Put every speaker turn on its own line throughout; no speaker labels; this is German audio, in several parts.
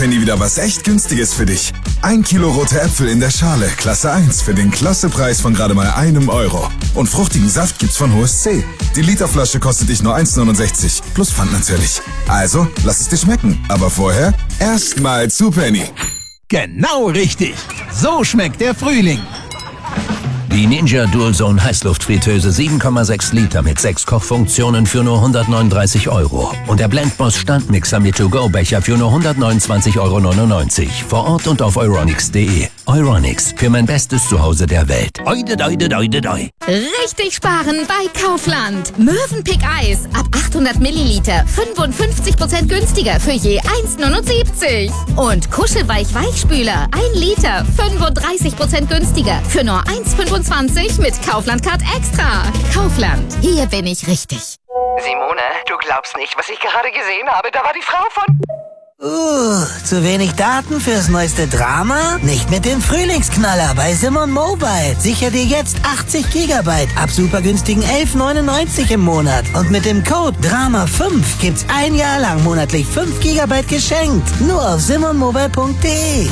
Penny wieder was echt Günstiges für dich. 1 Kilo rote Äpfel in der Schale, Klasse 1, für den Klassepreis von gerade mal €1. Und fruchtigen Saft gibt's von HSC. Die Literflasche kostet dich nur 1,69, plus Pfand natürlich. Also, lass es dir schmecken. Aber vorher erstmal zu Penny.
Genau richtig. So schmeckt der Frühling.
Die Ninja Dualzone Heißluftfritteuse 7,6 Liter mit 6 Kochfunktionen für nur €139. Und der Blendboss Standmixer mit To-Go-Becher für nur €129,99. Vor Ort und auf euronics.de. Euronics, für mein bestes Zuhause der Welt. Oide, doide, doide, doi.
Richtig sparen bei Kaufland. Mövenpick Eis ab 800 Milliliter 55% günstiger für je 1,79. Und Kuschelweich Weichspüler 1 Liter 35% günstiger für nur 1,25 mit Kaufland Card Extra. Kaufland, hier bin ich richtig.
Simone, du glaubst nicht, was ich gerade gesehen habe. Da war die Frau von...
Zu wenig Daten fürs neueste Drama? Nicht mit dem Frühlingsknaller bei Simon Mobile. Sicher dir jetzt 80 GB ab super günstigen 11,99 im Monat. Und mit dem Code DRAMA5 gibt's 1 Jahr lang monatlich 5 GB geschenkt. Nur auf simonmobile.de.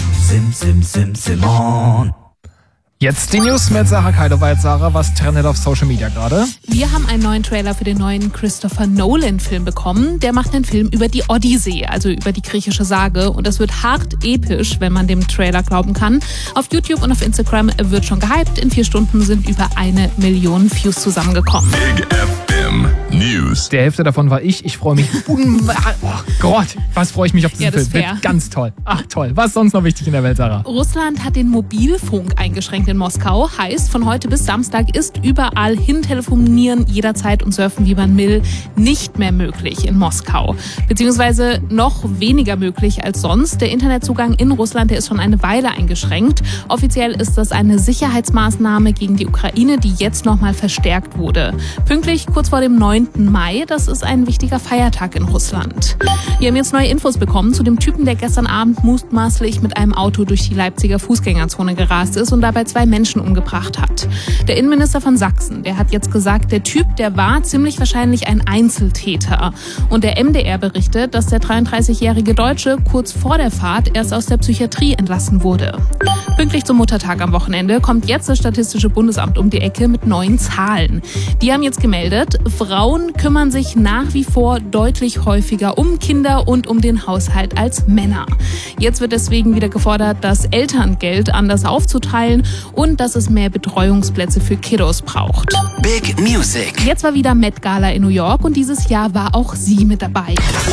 Simon.
Jetzt die News mit Sarah Keidoweit. Sarah, was trendet auf Social Media gerade?
Wir haben einen neuen Trailer für den neuen Christopher Nolan-Film bekommen. Der macht einen Film über die Odyssee, also über die griechische Sage. Und das wird hart episch, wenn man dem Trailer glauben kann. Auf YouTube und auf Instagram wird schon gehypt. In 4 Stunden sind über 1 Million Views zusammengekommen.
Big FM News.
Die Hälfte davon war ich. Ich freue mich. Oh Gott, was freue ich mich auf diesen Film.
Fair.
Wird ganz toll. Ach toll. Was ist sonst noch wichtig in der Welt, Sarah?
Russland hat den Mobilfunk eingeschränkt in Moskau. Heißt, von heute bis Samstag ist überall hin telefonieren, jederzeit und surfen, wie man will, nicht mehr möglich in Moskau. Beziehungsweise noch weniger möglich als sonst. Der Internetzugang in Russland, der ist schon eine Weile eingeschränkt. Offiziell ist das eine Sicherheitsmaßnahme gegen die Ukraine, die jetzt nochmal verstärkt wurde. Pünktlich kurz vor dem 9. Mai, das ist ein wichtiger Feiertag in Russland. Wir haben jetzt neue Infos bekommen zu dem Typen, der gestern Abend mutmaßlich mit einem Auto durch die Leipziger Fußgängerzone gerast ist und dabei 2 Menschen umgebracht hat. Der Innenminister von Sachsen, der hat jetzt gesagt, der Typ, der war ziemlich wahrscheinlich ein Einzeltäter. Und der MDR berichtet, dass der 33-jährige Deutsche kurz vor der Fahrt erst aus der Psychiatrie entlassen wurde. Pünktlich zum Muttertag am Wochenende kommt jetzt das Statistische Bundesamt um die Ecke mit neuen Zahlen. Die haben jetzt gemeldet, Frauen kümmern sich nach wie vor deutlich häufiger um Kinder und um den Haushalt als Männer. Jetzt wird deswegen wieder gefordert, das Elterngeld anders aufzuteilen und dass es mehr Betreuungsplätze für Kiddos braucht.
Big Music.
Jetzt war wieder Met Gala in New York und dieses Jahr war auch sie mit dabei.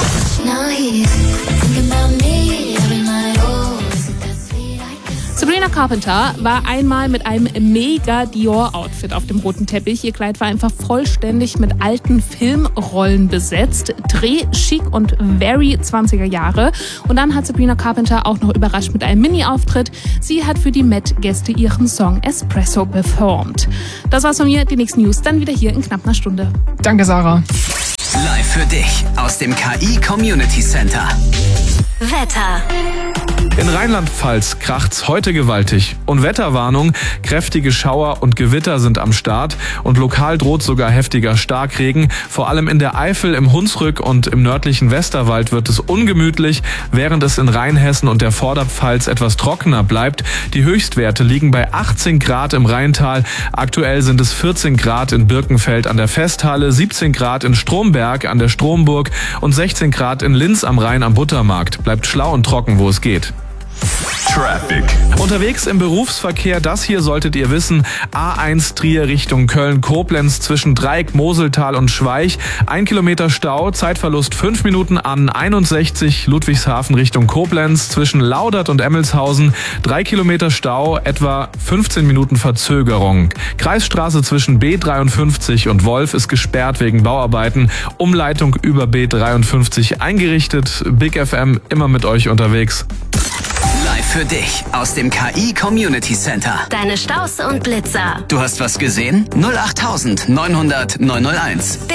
Sabrina Carpenter war einmal mit einem mega Dior-Outfit auf dem roten Teppich. Ihr Kleid war einfach vollständig mit alten Filmrollen besetzt. Dreh-chic und very 20er Jahre. Und dann hat Sabrina Carpenter auch noch überrascht mit einem Mini-Auftritt. Sie hat für die Met-Gäste ihren Song Espresso performt. Das war's von mir. Die nächsten News dann wieder hier in knapp einer Stunde.
Danke, Sarah.
Live für dich aus dem KI Community Center.
Wetter.
In Rheinland-Pfalz kracht's heute gewaltig. Und Wetterwarnung, kräftige Schauer und Gewitter sind am Start und lokal droht sogar heftiger Starkregen. Vor allem in der Eifel, im Hunsrück und im nördlichen Westerwald wird es ungemütlich, während es in Rheinhessen und der Vorderpfalz etwas trockener bleibt. Die Höchstwerte liegen bei 18 Grad im Rheintal. Aktuell sind es 14 Grad in Birkenfeld an der Festhalle, 17 Grad in Stromberg an der Stromburg und 16 Grad in Linz am Rhein am Buttermarkt. Bleibt schlau und trocken, wo es geht.
Traffic.
Unterwegs im Berufsverkehr, das hier solltet ihr wissen, A1 Trier Richtung Köln-Koblenz zwischen Dreieck, Moseltal und Schweich, 1 Kilometer Stau, Zeitverlust 5 Minuten an 61 Ludwigshafen Richtung Koblenz zwischen Laudert und Emmelshausen, 3 Kilometer Stau, etwa 15 Minuten Verzögerung. Kreisstraße zwischen B53 und Wolf ist gesperrt wegen Bauarbeiten, Umleitung über B53 eingerichtet. Big FM immer mit euch unterwegs.
Live für dich aus dem KI Community Center.
Deine Staus und Blitzer.
Du hast was gesehen? 08900 901.